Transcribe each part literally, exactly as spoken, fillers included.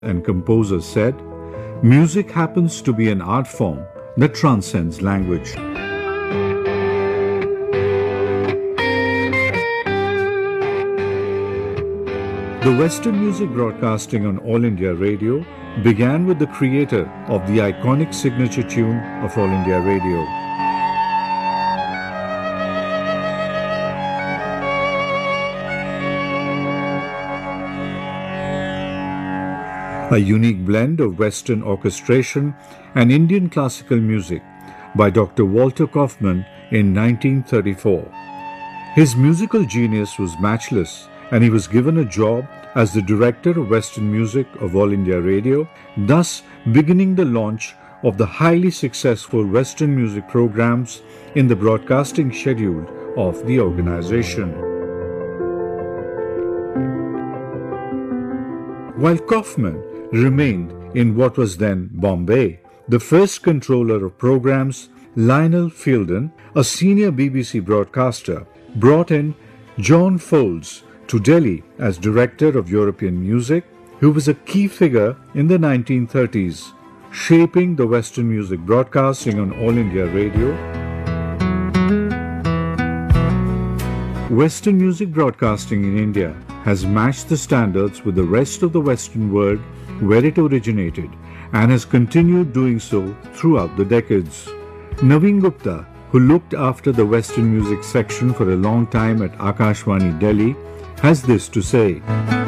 and composer said, "Music happens to be an art form that transcends language." The Western music broadcasting on All India Radio began with the creator of the iconic signature tune of All India Radio. A unique blend of Western orchestration and Indian classical music by Doctor Walter Kaufmann in nineteen thirty-four. His musical genius was matchless, and he was given a job as the director of Western music of All India Radio, thus beginning the launch of the highly successful Western music programs in the broadcasting schedule of the organization. While Kaufmann remained in what was then Bombay, the first controller of programs, Lionel Fielden, a senior B B C broadcaster, brought in John Folds to Delhi as Director of European Music, who was a key figure in the nineteen thirties, shaping the Western music broadcasting on All India Radio. Western music broadcasting in India has matched the standards with the rest of the Western world where it originated, and has continued doing so throughout the decades. Naveen Gupta, who looked after the Western music section for a long time at Akashvani Delhi, has this to say.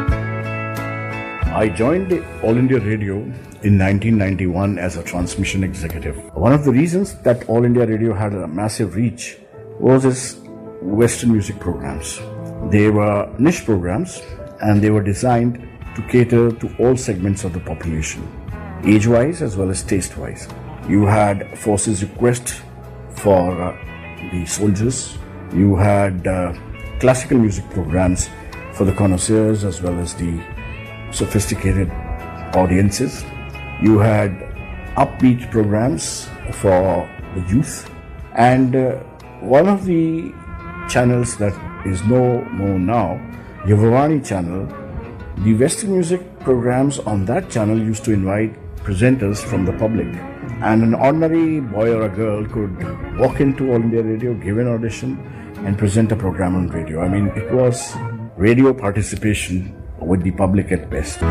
I joined All India Radio in nineteen ninety-one as a transmission executive. One of the reasons that All India Radio had a massive reach was its Western music programs. They were niche programs, and they were designed to cater to all segments of the population, age-wise as well as taste-wise. You had Forces Request for uh, the soldiers. You had uh, classical music programs for the connoisseurs as well as the sophisticated audiences. You had upbeat programs for the youth. And uh, one of the channels that is no more now, Yuvavani channel, the Western music programs on that channel used to invite presenters from the public. And an ordinary boy or a girl could walk into All India Radio, give an audition, and present a program on radio. I mean, it was radio participation with the public at best.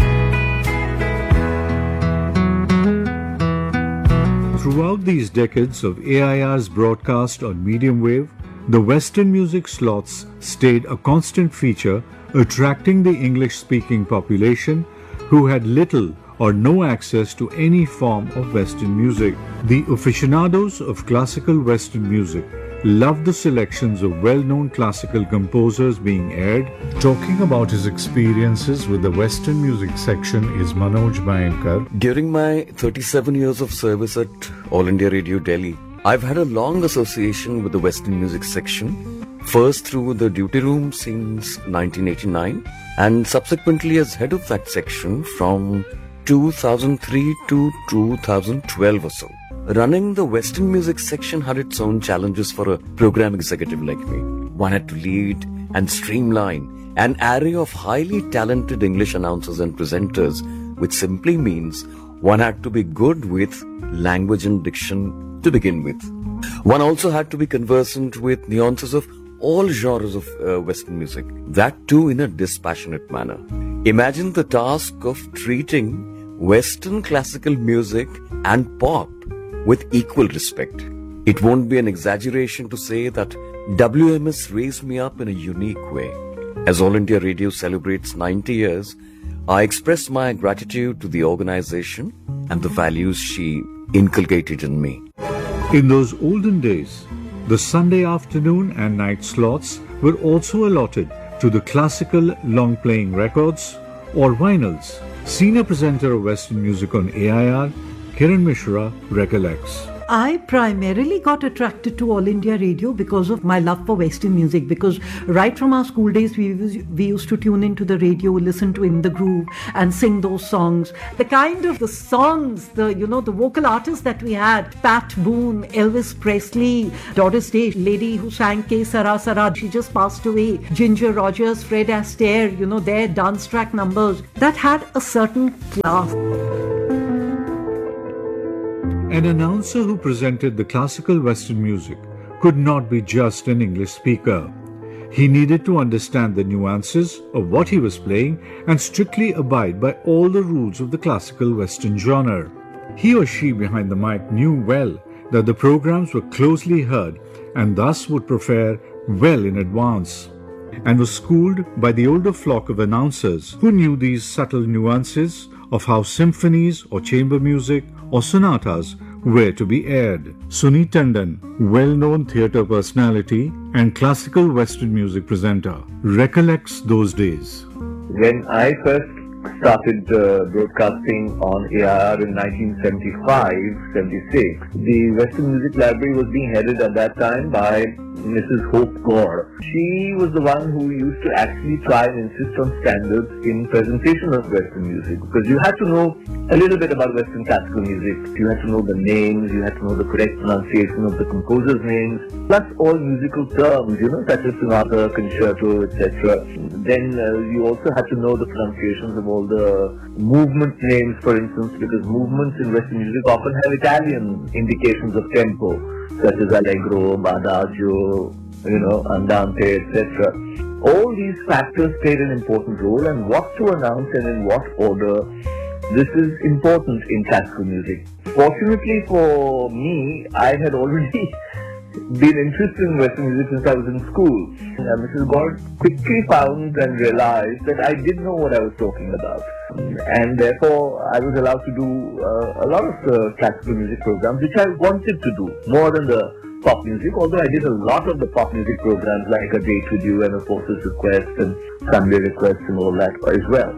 Throughout these decades of A I R's broadcast on medium wave, the Western music slots stayed a constant feature, attracting the English-speaking population who had little or no access to any form of Western music. The aficionados of classical Western music loved the selections of well-known classical composers being aired. Talking about his experiences with the Western music section is Manoj Mayankar. During my thirty-seven years of service at All India Radio Delhi, I've had a long association with the Western music section, first through the duty room since nineteen eighty-nine, and subsequently as head of that section from two thousand three to two thousand twelve or so. Running the Western music section had its own challenges for a program executive like me. One had to lead and streamline an array of highly talented English announcers and presenters, which simply means one had to be good with language and diction to begin with. One also had to be conversant with nuances of all genres of uh, Western music, that too in a dispassionate manner. Imagine the task of treating Western classical music and pop with equal respect. It won't be an exaggeration to say that W M S raised me up in a unique way. As All India Radio celebrates ninety years, I express my gratitude to the organization and the values she inculcated in me. In those olden days, the Sunday afternoon and night slots were also allotted to the classical long-playing records or vinyls. Senior presenter of Western music on A I R, Kiran Mishra, recollects. I primarily got attracted to All India Radio because of my love for Western music, because right from our school days, we, we used to tune into the radio, listen to In the Groove and sing those songs. The kind of the songs, the, you know, the vocal artists that we had, Pat Boone, Elvis Presley, Doris Day, lady who sang Ke Sara Sara, she just passed away, Ginger Rogers, Fred Astaire, you know, their dance track numbers, that had a certain class. An announcer who presented the classical Western music could not be just an English speaker. He needed to understand the nuances of what he was playing and strictly abide by all the rules of the classical Western genre. He or she behind the mic knew well that the programs were closely heard and thus would prepare well in advance, and was schooled by the older flock of announcers who knew these subtle nuances of how symphonies or chamber music or sonatas were to be aired. Sunit Tandon, well-known theatre personality and classical Western music presenter, recollects those days. When I first started uh, broadcasting on A I R in nineteen seventy-five seventy-six, the Western Music Library was being headed at that time by Missus Hope Gore. She was the one who used to actually try and insist on standards in presentation of Western music, because you had to know a little bit about Western classical music. You had to know the names, you had to know the correct pronunciation of the composers' names, plus all musical terms, you know, such as sonata, concerto, et cetera. Then uh, you also had to know the pronunciations of all the movement names, for instance, because movements in Western music often have Italian indications of tempo, such as allegro, adagio, you know, andante, et cetera. All these factors played an important role, and what to announce and in what order, this is important in classical music. Fortunately for me, I had already been interested in Western music since I was in school. And Missus Gore quickly found and realized that I did know what I was talking about. And therefore, I was allowed to do uh, a lot of the classical music programs, which I wanted to do, more than the pop music, although I did a lot of the pop music programs like A Date With You and A Forces Request and Sunday Request and all that as well.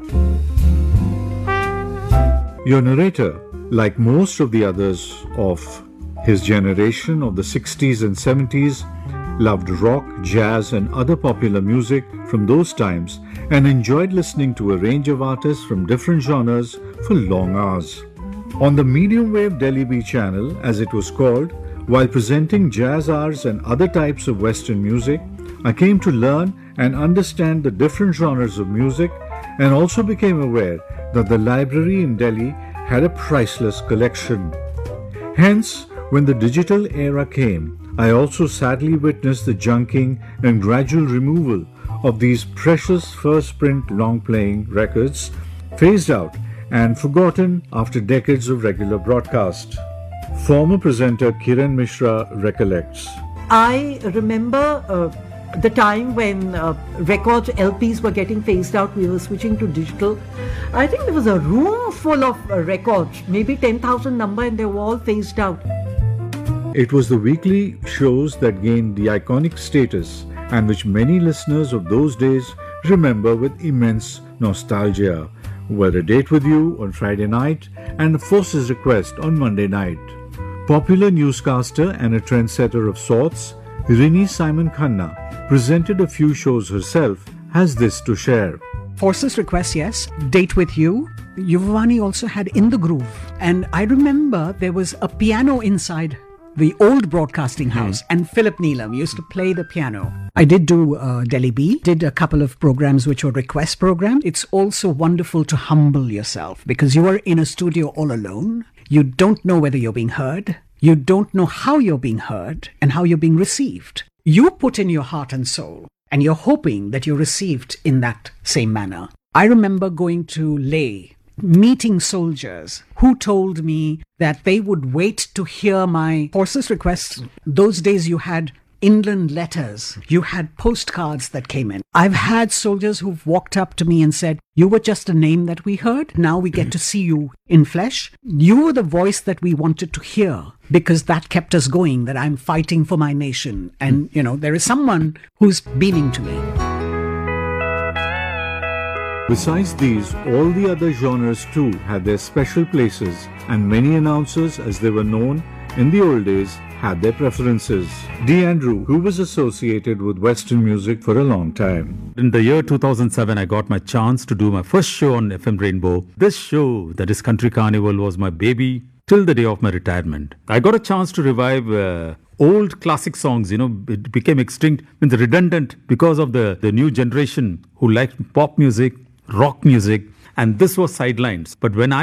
Your narrator, like most of the others of his generation of the sixties and seventies, loved rock, jazz and other popular music from those times and enjoyed listening to a range of artists from different genres for long hours. On the medium wave Delhi B channel, as it was called, while presenting jazz hours and other types of Western music, I came to learn and understand the different genres of music and also became aware that the library in Delhi had a priceless collection. Hence, when the digital era came, I also sadly witnessed the junking and gradual removal of these precious first print long-playing records, phased out and forgotten after decades of regular broadcast. Former presenter Kiran Mishra recollects. I remember uh, the time when uh, records, L Ps were getting phased out, we were switching to digital. I think there was a room full of uh, records, maybe ten thousand number, and they were all phased out. It was the weekly shows that gained the iconic status and which many listeners of those days remember with immense nostalgia, were A Date With You on Friday night and A Forces Request on Monday night. Popular newscaster and a trendsetter of sorts, Rini Simon Khanna presented a few shows herself, has this to share. Forces Request, yes. Date With You. Yuvavani also had In the Groove. And I remember there was a piano inside the old broadcasting house, mm. and Philip Neelam used to play the piano. I did do uh, Delhi B, did a couple of programs which were request programs. It's also wonderful to humble yourself because you are in a studio all alone. You don't know whether you're being heard. You don't know how you're being heard and how you're being received. You put in your heart and soul and you're hoping that you're received in that same manner. I remember going to Leh, meeting soldiers who told me that they would wait to hear my forces requests. Those days you had inland letters, you had postcards that came in. I've had soldiers who've walked up to me and said, you were just a name that we heard. Now we get to see you in flesh. You were the voice that we wanted to hear because that kept us going, that I'm fighting for my nation. And, you know, there is someone who's beaming to me. Besides these, all the other genres too had their special places, and many announcers, as they were known, in the old days had their preferences. D. Andrew, who was associated with Western music for a long time. In the year two thousand seven, I got my chance to do my first show on F M Rainbow. This show, that is Country Carnival, was my baby till the day of my retirement. I got a chance to revive uh, old classic songs. You know, it became extinct, means redundant because of the, the new generation who liked pop music, rock music, and this was sidelines. But when I